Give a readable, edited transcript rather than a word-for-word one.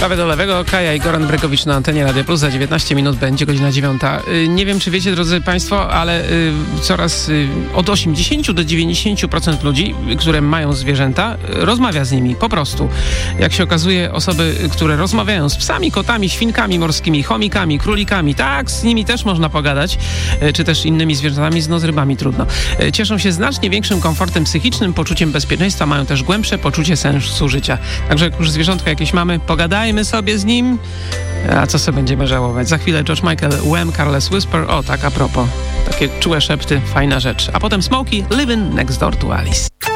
Prawie do lewego, Kaja i Goran Brykowicz na antenie Radio Plus. Za 19 minut będzie godzina 9. Nie wiem, czy wiecie, drodzy Państwo, ale coraz od 80 do 90% ludzi, które mają zwierzęta, rozmawia z nimi po prostu. Jak się okazuje, osoby, które rozmawiają z psami, kotami, świnkami morskimi, chomikami, królikami, tak, z nimi też można pogadać, czy też innymi zwierzętami, z rybami trudno. Cieszą się znacznie większym komfortem psychicznym, poczuciem bezpieczeństwa, mają też głębsze poczucie sensu życia. Także jak już zwierzątka jakieś mamy, pogadajmy sobie z nim, a co sobie będziemy żałować. Za chwilę George Michael, Wham, Careless Whisper, o tak a propos, takie czułe szepty, fajna rzecz. A potem Smokey, Living Next Door to Alice.